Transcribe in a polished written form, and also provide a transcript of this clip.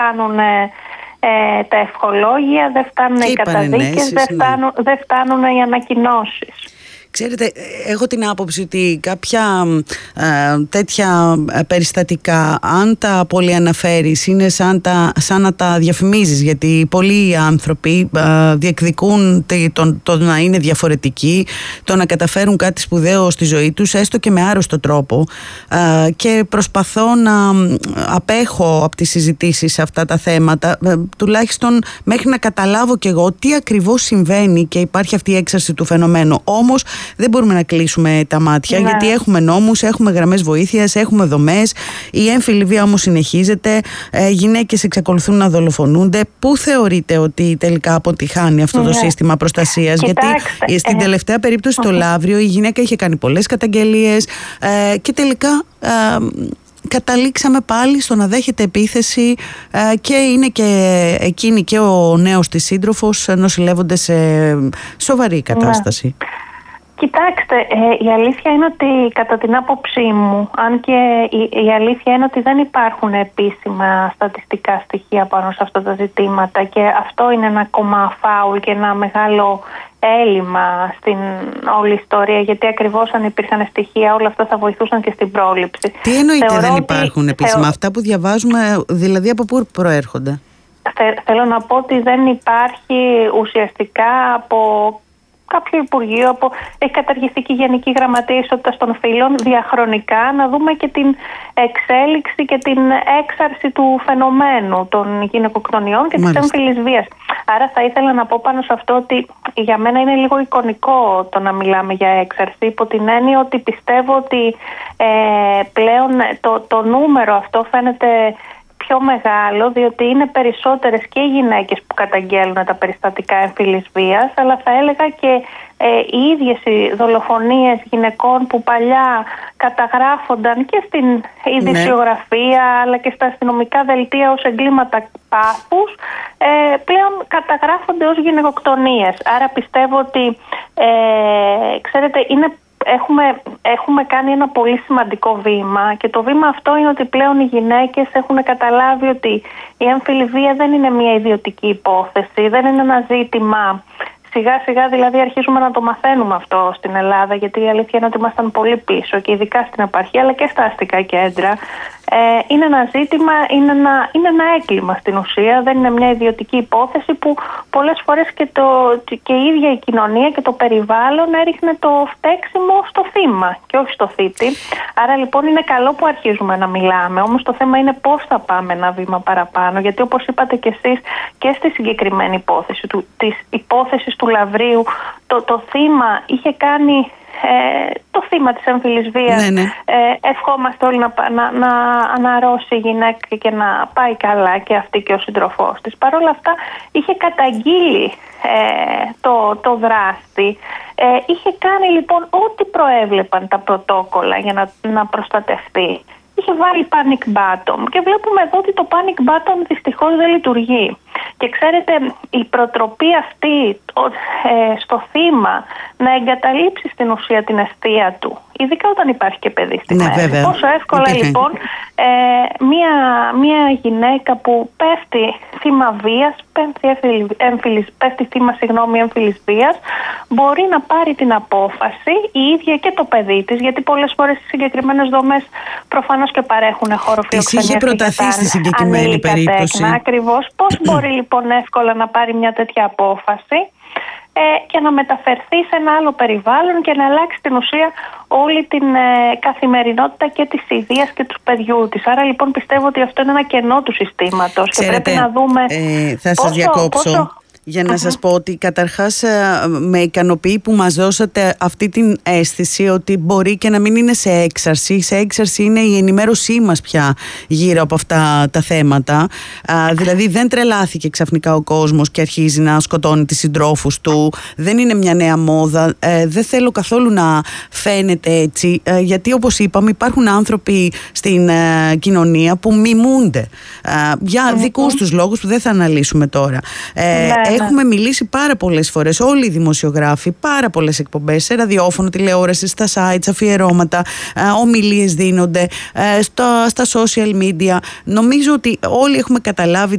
φτάνουν τα ευχολόγια, δεν φτάνουν οι καταδίκες, δεν φτάνουν οι ανακοινώσεις. Ξέρετε, έχω την άποψη ότι κάποια τέτοια περιστατικά, αν τα πολύ αναφέρεις, είναι σαν να τα διαφημίζεις, γιατί πολλοί άνθρωποι διεκδικούν το να είναι διαφορετικοί, το να καταφέρουν κάτι σπουδαίο στη ζωή τους, έστω και με άρρωστο τρόπο, και προσπαθώ να απέχω από τις συζητήσεις σε αυτά τα θέματα, τουλάχιστον μέχρι να καταλάβω κι εγώ τι ακριβώς συμβαίνει και υπάρχει αυτή η έξαρση του φαινομένου. Όμως δεν μπορούμε να κλείσουμε τα μάτια, γιατί έχουμε νόμους, έχουμε γραμμές βοήθειας, έχουμε δομές. Η έμφυλη βία όμως συνεχίζεται, γυναίκες εξακολουθούν να δολοφονούνται. Πού θεωρείτε ότι τελικά αποτυχάνει αυτό το σύστημα προστασίας? Γιατί στην τελευταία περίπτωση στο Λαύριο η γυναίκα είχε κάνει πολλές καταγγελίες και τελικά καταλήξαμε πάλι στο να δέχεται επίθεση, και είναι και εκείνη και ο νέος της σύντροφος νοσηλεύονται σε σοβαρή κατάσταση. Κοιτάξτε, η αλήθεια είναι ότι κατά την άποψή μου, αν και η αλήθεια είναι ότι δεν υπάρχουν επίσημα στατιστικά στοιχεία πάνω σε αυτά τα ζητήματα, και αυτό είναι ένα ακόμα φάουλ και ένα μεγάλο έλλειμμα στην όλη ιστορία, γιατί ακριβώς αν υπήρχαν στοιχεία όλα αυτά θα βοηθούσαν και στην πρόληψη. Τι εννοείται δεν υπάρχουν επίσημα? Αυτά που διαβάζουμε, δηλαδή από πού προέρχονται? Θέλω να πω ότι δεν υπάρχει ουσιαστικά από κάποιο υπουργείο, έχει καταργηθεί και η Γενική Γραμματεία Ισότητας των Φύλων, διαχρονικά να δούμε και την εξέλιξη και την έξαρση του φαινομένου των γυναικοκτονιών και της έμφυλης βίας. Άρα θα ήθελα να πω πάνω σε αυτό ότι για μένα είναι λίγο εικονικό το να μιλάμε για έξαρση, υπό την έννοια ότι πιστεύω ότι πλέον το νούμερο αυτό φαίνεται πιο μεγάλο, διότι είναι περισσότερες και οι γυναίκες που καταγγέλνουν τα περιστατικά έμφυλης βίας, αλλά θα έλεγα και οι ίδιες οι δολοφονίες γυναικών που παλιά καταγράφονταν και στην ειδησιογραφία αλλά και στα αστυνομικά δελτία ως εγκλήματα πάθους, πλέον καταγράφονται ως γυναικοκτονίες. Άρα πιστεύω ότι ξέρετε, έχουμε κάνει ένα πολύ σημαντικό βήμα, και το βήμα αυτό είναι ότι πλέον οι γυναίκες έχουν καταλάβει ότι η έμφυλη βία δεν είναι μια ιδιωτική υπόθεση, δεν είναι ένα ζήτημα. Σιγά σιγά δηλαδή αρχίζουμε να το μαθαίνουμε αυτό στην Ελλάδα, γιατί η αλήθεια είναι ότι ήμασταν πολύ πίσω, και ειδικά στην επαρχία αλλά και στα αστικά κέντρα. Είναι ένα ζήτημα, είναι ένα έγκλημα στην ουσία, δεν είναι μια ιδιωτική υπόθεση που πολλές φορές και η ίδια η κοινωνία και το περιβάλλον έριχνε το φταίξιμο στο θύμα και όχι στο θήτη. Άρα λοιπόν είναι καλό που αρχίζουμε να μιλάμε, όμως το θέμα είναι πώς θα πάμε ένα βήμα παραπάνω, γιατί όπως είπατε και εσείς και στη συγκεκριμένη υπόθεση της υπόθεσης του Λαυρίου, το θύμα είχε κάνει το θύμα της έμφυλης βίας. Ευχόμαστε όλοι να αναρρώσει η γυναίκα και να πάει καλά και αυτή και ο σύντροφός της. Παρ' όλα αυτά είχε καταγγείλει το δράστη. Είχε κάνει λοιπόν ό,τι προέβλεπαν τα πρωτόκολλα για να προστατευτεί. Είχε βάλει panic button και βλέπουμε εδώ ότι το panic button δυστυχώς δεν λειτουργεί. Και ξέρετε, η προτροπή αυτή στο θύμα να εγκαταλείψει στην ουσία την αιστεία του, ειδικά όταν υπάρχει και παιδί στη μέση. Πόσο εύκολα λοιπόν μια γυναίκα που πέφτει θύμα βίας, πέφτει θύμα έμφυλης βίας, μπορεί να πάρει την απόφαση η ίδια και το παιδί της, γιατί πολλές φορές οι συγκεκριμένες δομές προφανώς και παρέχουν χώρο φιλοξενίας. Είχε προταθεί στη συγκεκριμένη περίπτωση. Ακριβώς. Πώς μπορεί λοιπόν εύκολα να πάρει μια τέτοια απόφαση και να μεταφερθεί σε ένα άλλο περιβάλλον και να αλλάξει την ουσία όλη την καθημερινότητα και της ιδείας και του παιδιού της. Άρα λοιπόν πιστεύω ότι αυτό είναι ένα κενό του συστήματος. Ξέρετε, και πρέπει να δούμε θα σας διακόψω. Για να σας πω ότι καταρχάς με ικανοποιεί που μας δώσατε αυτή την αίσθηση ότι μπορεί και να μην είναι σε έξαρση. Σε έξαρση είναι η ενημέρωσή μας πια γύρω από αυτά τα θέματα. Δηλαδή δεν τρελάθηκε ξαφνικά ο κόσμος και αρχίζει να σκοτώνει τις συντρόφους του. Δεν είναι μια νέα μόδα. Δεν θέλω καθόλου να φαίνεται έτσι, γιατί όπως είπαμε υπάρχουν άνθρωποι στην κοινωνία που μιμούνται για δικούς τους λόγους που δεν θα αναλύσουμε τώρα. Έχουμε μιλήσει πάρα πολλές φορές, όλοι οι δημοσιογράφοι, πάρα πολλές εκπομπές σε ραδιόφωνο, τηλεόραση, στα sites, αφιερώματα, ομιλίες δίνονται, στα social media. Νομίζω ότι όλοι έχουμε καταλάβει